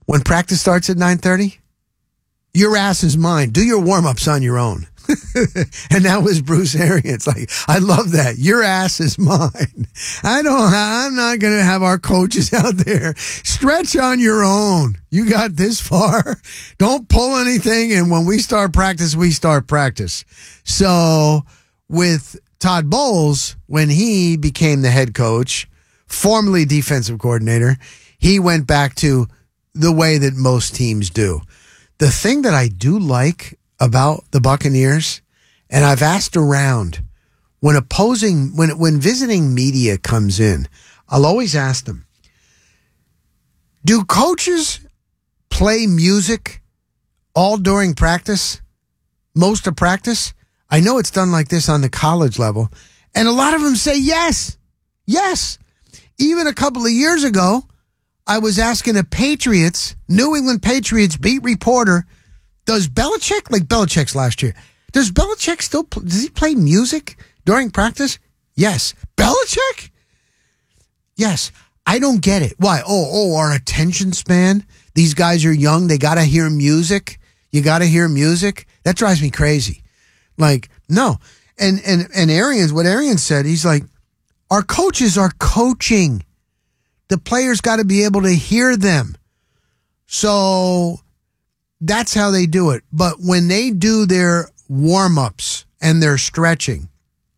when practice starts at 9:30, your ass is mine. Do your warm-ups on your own. And that was Bruce Arians. Like, I love that. Your ass is mine. I'm not going to have our coaches out there. Stretch on your own. You got this far. Don't pull anything. And when we start practice, we start practice. So with Todd Bowles, when he became the head coach, formerly defensive coordinator, he went back to the way that most teams do. The thing that I do like about the Buccaneers, and I've asked around, when visiting media comes in, I'll always ask them, do coaches play music all during practice, most of practice? I know it's done like this on the college level, and a lot of them say yes. Yes. Even a couple of years ago, I was asking a New England Patriots beat reporter, does Belichick, like Belichick's last year, does Belichick does he play music during practice? Yes. Belichick? Yes. I don't get it. Why? Our attention span. These guys are young. They got to hear music. You got to hear music. That drives me crazy. Like, no. And Arians, what Arians said, he's like, our coaches are coaching. The players got to be able to hear them. So that's how they do it. But when they do their warm-ups and their stretching,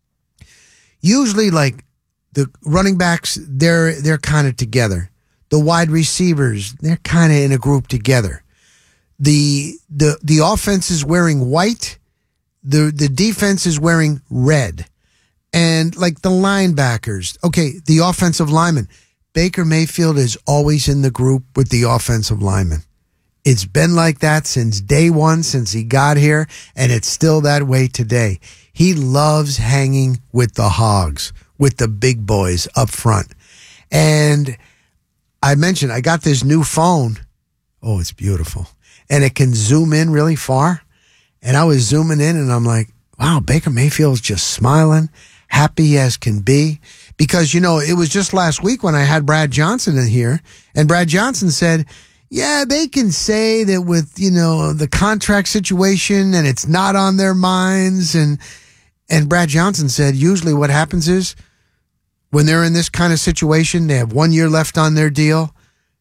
usually like the running backs, they're kind of together. The wide receivers, they're kind of in a group together. The offense is wearing white. The defense is wearing red. And like the linebackers, okay, the offensive linemen, Baker Mayfield is always in the group with the offensive linemen. It's been like that since day one, since he got here, and it's still that way today. He loves hanging with the hogs, with the big boys up front. And I mentioned I got this new phone. Oh, it's beautiful. And it can zoom in really far. And I was zooming in, and I'm like, wow, Baker Mayfield's just smiling, happy as can be. Because, it was just last week when I had Brad Johnson in here, and Brad Johnson said, yeah, they can say that with, the contract situation and it's not on their minds. And Brad Johnson said, usually what happens is when they're in this kind of situation, they have 1 year left on their deal.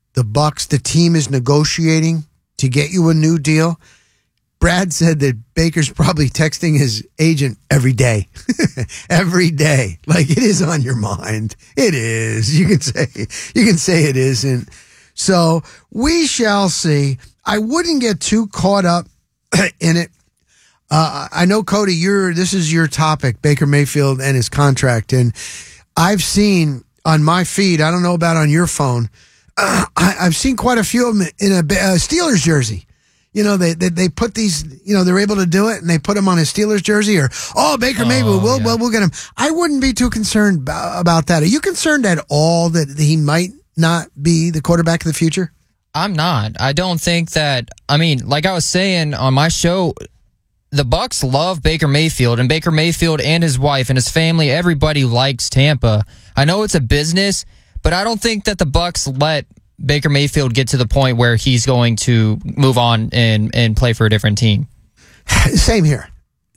The team is negotiating to get you a new deal. Brad said that Baker's probably texting his agent every day. Every day. Like, it is on your mind. It is. You can say it isn't. So we shall see. I wouldn't get too caught up in it. I know, Cody, this is your topic, Baker Mayfield and his contract. And I've seen on my feed, I don't know about on your phone, I've seen quite a few of them in a Steelers jersey. They put these, they're able to do it, and they put him on a Steelers jersey, or, Baker Mayfield, we'll get him. I wouldn't be too concerned about that. Are you concerned at all that he might not be the quarterback of the future? I'm not. I don't think that, like I was saying on my show, the Bucs love Baker Mayfield, and Baker Mayfield and his wife and his family, everybody likes Tampa. I know it's a business, but I don't think that the Bucs let Baker Mayfield get to the point where he's going to move on and play for a different team. Same here.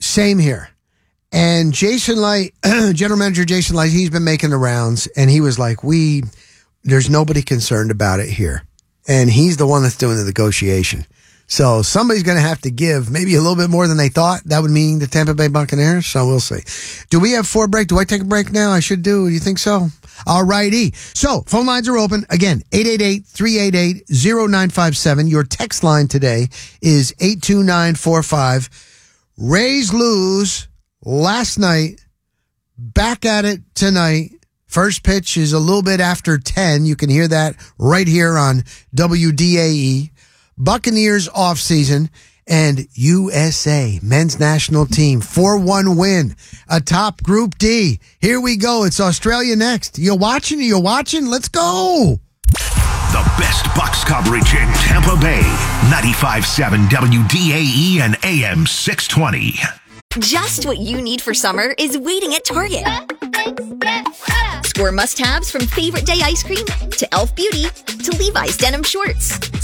And Jason Light, General Manager Jason Light, he's been making the rounds, and he was like, there's nobody concerned about it here. And he's the one that's doing the negotiation. So somebody's going to have to give maybe a little bit more than they thought. That would mean the Tampa Bay Buccaneers. So we'll see. Do we have 4 break? Do I take a break now? I should do. Do you think so? All righty. So phone lines are open. Again, 888-388-0957. Your text line today is 82945. Rays lose last night. Back at it tonight. First pitch is a little bit after 10. You can hear that right here on WDAE. Buccaneers offseason and USA men's national team 4-1 win atop Group D. Here we go. It's Australia next. You watching? Let's go. The best Bucs coverage in Tampa Bay. 95.7 WDAE and AM 620. Just what you need for summer is waiting at Target. Score must-haves from Favorite Day ice cream to Elf Beauty to Levi's denim shorts.